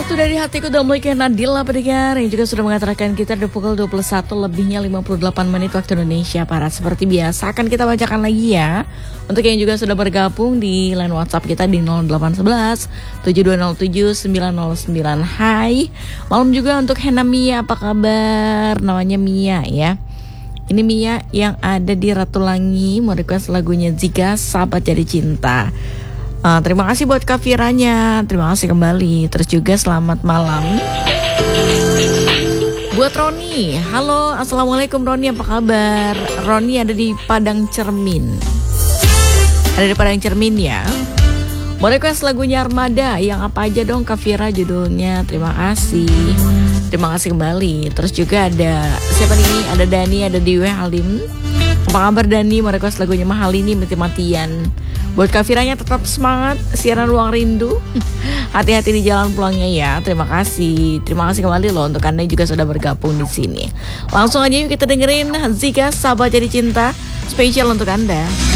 Satu dari hatiku dan memiliki Nadila pendengar yang juga sudah mengatakan kita di pukul 21 lebihnya 58 menit waktu Indonesia Barat. Seperti biasa akan kita bacakan lagi ya. Untuk yang juga sudah bergabung di line WhatsApp kita di 0811 7207 909. Hai. Malam juga untuk Hena Mia, apa kabar? Namanya Mia ya. Ini Mia yang ada di Ratulangi mau request lagunya Zika Sahabat Jadi Cinta. Terima kasih buat Kak Firanya. Terima kasih kembali. Terus juga selamat malam buat Roni. Halo, assalamualaikum Roni, apa kabar? Roni ada di Padang Cermin. Ada di Padang Cermin ya. Mau request lagunya Armada. Yang apa aja dong Kak Fira judulnya. Terima kasih. Terima kasih kembali. Terus juga ada siapa nih? Ada Dani, ada Dewi Halim. Apa kabar Dani? Mau request lagunya Mahal Ini Mati-Matian. Buat Kak Firanya tetap semangat siaran Ruang Rindu. Hati-hati di jalan pulangnya ya. Terima kasih. Terima kasih kembali loh untuk Anda juga sudah bergabung di sini. Langsung aja yuk kita dengerin Zika Sahabat Jadi Cinta spesial untuk Anda.